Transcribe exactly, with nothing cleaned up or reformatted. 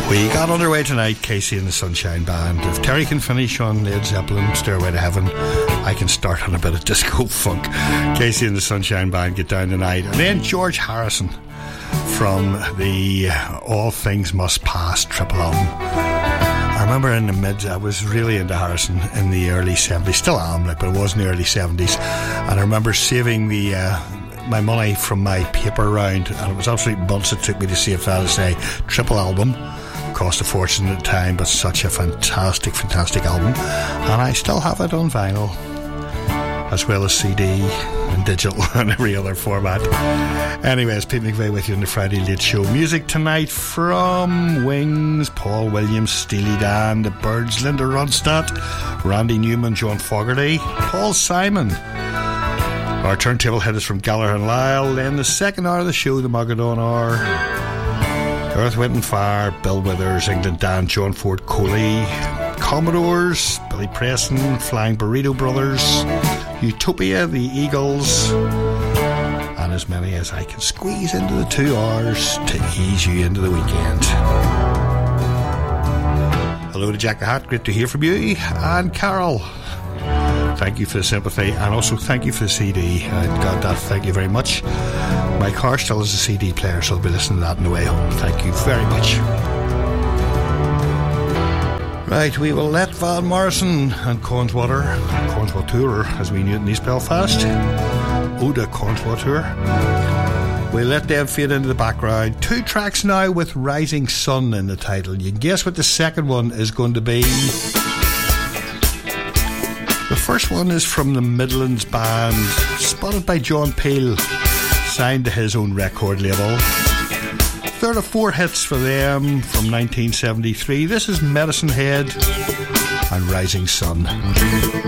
We got underway tonight, Casey and the Sunshine Band. If Terry can finish on Led Zeppelin, Stairway to Heaven, I can start on a bit of disco funk. Casey and the Sunshine Band get down tonight. And then George Harrison from the All Things Must Pass triple album. I remember in the mid, I was really into Harrison in the early seventies. Still am, like, but it was in the early seventies. And I remember saving the... Uh, my money from my paper round, and it was absolute bunch it took me to save that as a triple album. Cost a fortune at the time, but such a fantastic fantastic album, and I still have it on vinyl as well as C D and digital and every other format. Anyways, Pete McVeigh with you on the Friday Late Show. Music tonight from Wings, Paul Williams, Steely Dan, The Byrds, Linda Ronstadt, Randy Newman, John Fogerty, Paul Simon. Our turntable hit is from Gallagher and Lyle. Then the second hour of the show, the Mogadon Hour, Earth, Wind and Fire, Bill Withers, England Dan, John Ford Coley, Commodores, Billy Preston, Flying Burrito Brothers, Utopia, the Eagles, and as many as I can squeeze into the two hours to ease you into the weekend. Hello to Jack the Hat, great to hear from you, and Carol. Thank you for the sympathy, and also thank you for the C D. I got that, thank you very much. My car still has a C D player, so I'll be listening to that on the way home. Thank you very much. Right, we will let Van Morrison and Cornswater, Cornswater as we knew it in East Belfast, Oda Cornswater, we'll let them fade into the background. Two tracks now with Rising Sun in the title. You can guess what the second one is going to be. The first one is from the Midlands Band, spotted by John Peel, signed to his own record label. Third of four hits for them from nineteen seventy-three. This is Medicine Head and Rising Sun.